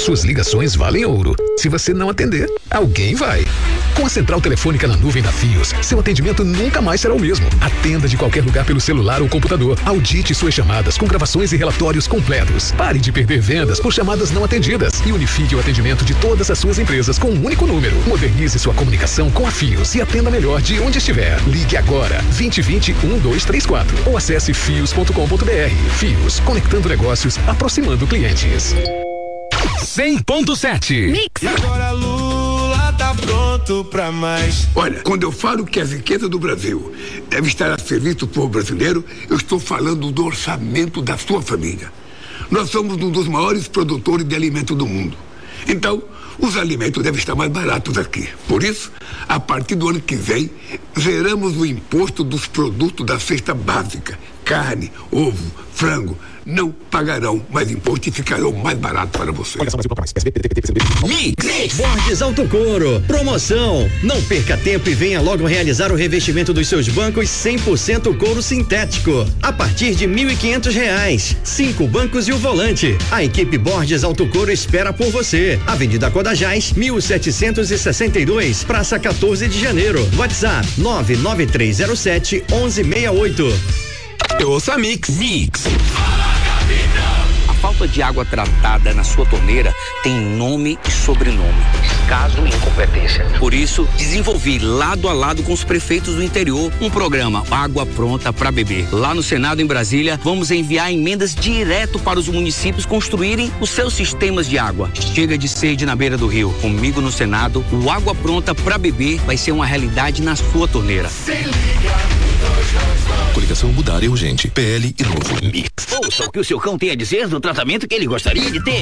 suas ligações valem ouro. Se você não atender, alguém vai. Com a central telefônica na nuvem da Fios, seu atendimento nunca mais será o mesmo. Atenda de qualquer lugar pelo celular ou computador. Audite suas chamadas com gravações e relatórios completos. Pare de perder vendas por chamadas não atendidas e unifique o atendimento de todas as suas empresas com um único número. Modernize sua comunicação com a Fios e atenda melhor de onde estiver. Ligue agora 2020-1234 ou acesse fios.com.br. Fios, conectando negócios, aproximando clientes. 100.7 Mix. E agora Lula tá pronto pra mais. Olha, quando eu falo que a riqueza do Brasil deve estar a serviço do povo brasileiro, eu estou falando do orçamento da sua família. Nós somos um dos maiores produtores de alimento do mundo. Então, os alimentos devem estar mais baratos aqui. Por isso, a partir do ano que vem, zeramos o imposto dos produtos da cesta básica. Carne, ovo, frango, não pagarão mais imposto e ficarão mais barato para você. Mix. Borges Alto Couro. Promoção. Não perca tempo e venha logo realizar o revestimento dos seus bancos 100% couro sintético. A partir de R$1.500. 5 bancos e o volante. A equipe Borges Alto Couro espera por você. Avenida Codajás, 1762, Praça 14 de Janeiro. WhatsApp 99307-1168. Ouça Mix. A falta de água tratada na sua torneira tem nome e sobrenome: descaso e incompetência. Por isso, desenvolvi lado a lado com os prefeitos do interior um programa Água Pronta para Beber. Lá no Senado, em Brasília, vamos enviar emendas direto para os municípios construírem os seus sistemas de água. Chega de sede na beira do rio. Comigo no Senado, o Água Pronta para Beber vai ser uma realidade na sua torneira. Se liga. Coligação Mudar é urgente. PL e Novo. Ouça o que o seu cão tem a dizer do tratamento que ele gostaria de ter.